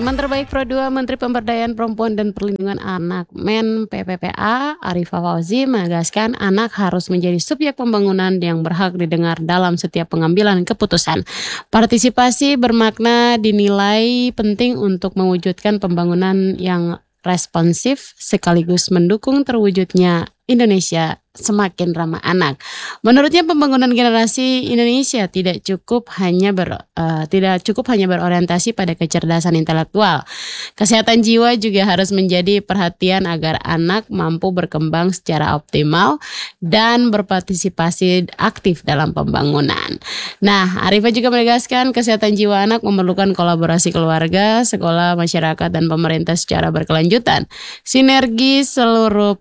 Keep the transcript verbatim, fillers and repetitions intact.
Teman terbaik Pro dua Menteri Pemberdayaan Perempuan dan Perlindungan Anak Men P P P A Arifah Fauzi menegaskan anak harus menjadi subjek pembangunan yang berhak didengar dalam setiap pengambilan keputusan. Partisipasi bermakna dinilai penting untuk mewujudkan pembangunan yang responsif sekaligus mendukung terwujudnya Indonesia semakin ramah anak. Menurutnya pembangunan generasi Indonesia tidak cukup hanya ber, uh, tidak cukup hanya berorientasi pada kecerdasan intelektual. Kesehatan jiwa juga harus menjadi perhatian agar anak mampu berkembang secara optimal dan berpartisipasi aktif dalam pembangunan. Nah, Arifah juga menegaskan kesehatan jiwa anak memerlukan kolaborasi keluarga, sekolah, masyarakat, dan pemerintah secara berkelanjutan. Sinergi seluruh